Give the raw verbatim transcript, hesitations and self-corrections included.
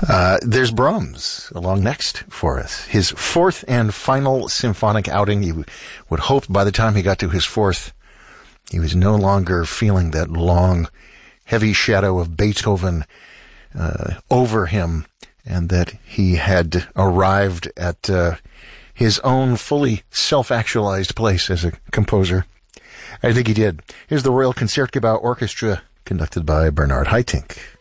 Uh, there's Brahms along next for us. His fourth and final symphonic outing. You would hope by the time he got to his fourth, he was no longer feeling that long, heavy shadow of Beethoven uh, over him, and that he had arrived at uh, his own fully self-actualized place as a composer. I think he did. Here's the Royal Concertgebouw Orchestra, conducted by Bernard Haitink.